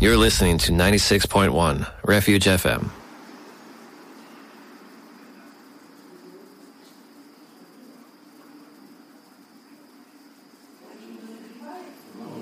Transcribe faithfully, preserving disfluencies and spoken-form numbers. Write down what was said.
You're listening to ninety-six point one Refuge F M.